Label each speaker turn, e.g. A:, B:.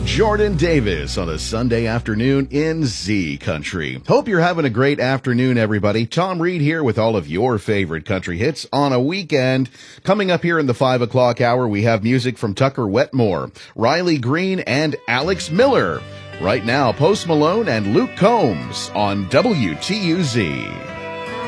A: Jordan Davis on a Sunday afternoon in Z Country. Hope you're having a great afternoon, everybody. Tom Reed here with all of your favorite country hits on a weekend. Coming up here in the 5 o'clock hour, we have music from Tucker Wetmore, Riley Green, and Alex Miller. Right now, Post Malone and Luke Combs on WTUZ.